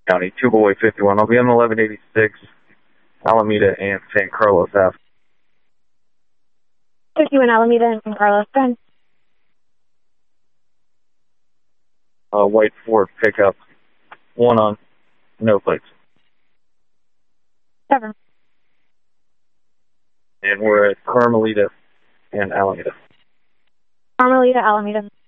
County, Tuboy 51. I'll be on 1186, Alameda and San Carlos Ave. 51 Alameda and San Carlos. Go ahead. White Ford pickup, one on, no plates. 7. And we're at Carmelita and Alameda. Carmelita, Alameda.